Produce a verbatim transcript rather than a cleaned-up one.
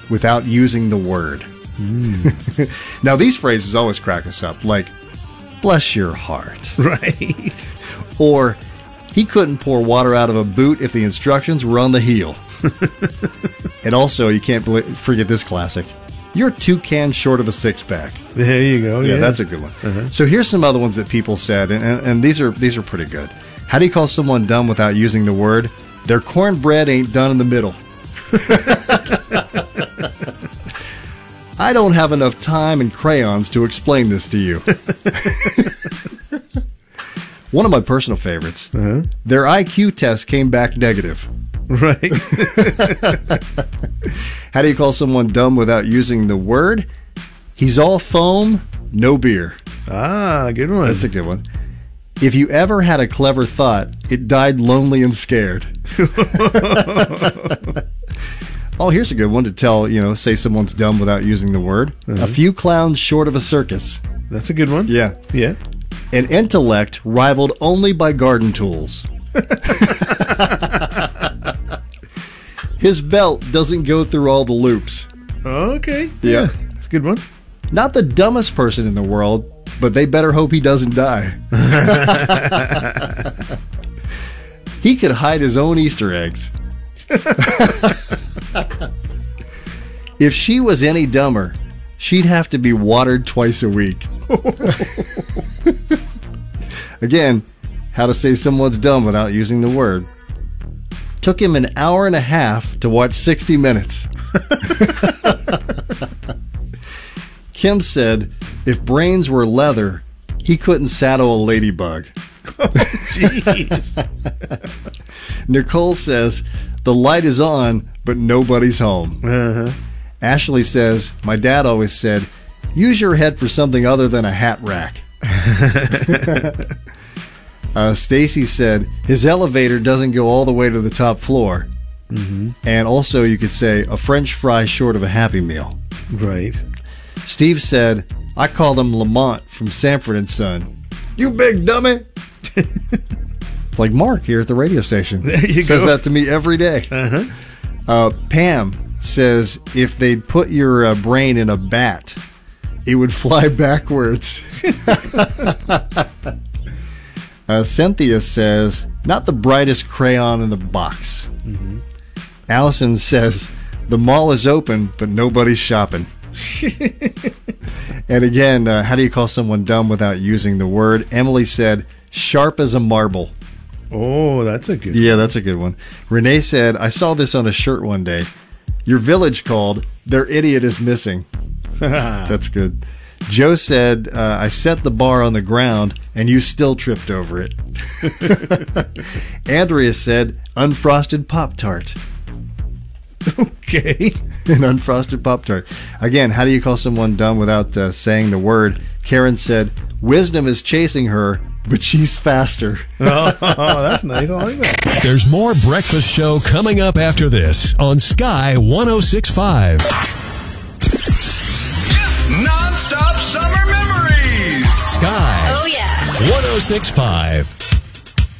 without using the word. Mm. Now, these phrases always crack us up, like, bless your heart. Right. Or, he couldn't pour water out of a boot if the instructions were on the heel. And also, you can't believe, forget this classic. You're two cans short of a six-pack. There you go. Yeah, Yeah, that's a good one. Uh-huh. So here's some other ones that people said, and, and, and these are these are pretty good. How do you call someone dumb without using the word? Their cornbread ain't done in the middle. I don't have enough time and crayons to explain this to you. One of my personal favorites. Uh-huh. Their I Q test came back negative. Right. How do you call someone dumb without using the word? He's all foam, no beer. Ah, good one. That's a good one. If you ever had a clever thought, it died lonely and scared. Oh, here's a good one to tell, you know, say someone's dumb without using the word. Uh-huh. A few clowns short of a circus. That's a good one. Yeah. Yeah. An intellect rivaled only by garden tools. His belt doesn't go through all the loops. Okay. Yeah. That's a good one. Not the dumbest person in the world, but they better hope he doesn't die. He could hide his own Easter eggs. If she was any dumber, she'd have to be watered twice a week. Again, how to say someone's dumb without using the word. Took him an hour and a half to watch sixty minutes. Kim said, if brains were leather, he couldn't saddle a ladybug. Oh, jeez. Nicole says, the light is on, but nobody's home. Uh-huh. Ashley says, my dad always said, use your head for something other than a hat rack. uh, Stacy said, his elevator doesn't go all the way to the top floor. Mm-hmm. And also you could say, a French fry short of a Happy Meal. Right. Steve said, I called him Lamont from Sanford and Son. You big dummy. It's like Mark here at the radio station. There you says go. that to me every day. Uh-huh. Uh, Pam says, if they'd put your uh, brain in a bat, it would fly backwards. uh, Cynthia says, not the brightest crayon in the box. Mm-hmm. Allison says, the mall is open, but nobody's shopping. And again, uh, how do you call someone dumb without using the word? Emily said, sharp as a marble. Oh, that's a good Yeah, one. that's a good one. Renee said, I saw this on a shirt one day. Your village called, their idiot is missing. That's good. Joe said, uh, I set the bar on the ground and you still tripped over it. Andrea said, unfrosted Pop-Tart. Okay. An unfrosted Pop-Tart. Again, how do you call someone dumb without uh, saying the word? Karen said, wisdom is chasing her, but she's faster. Oh, that's nice. I like that. There's more Breakfast Show coming up after this on Sky one oh six point five. Non-stop summer memories. Sky Oh, yeah. one oh six point five.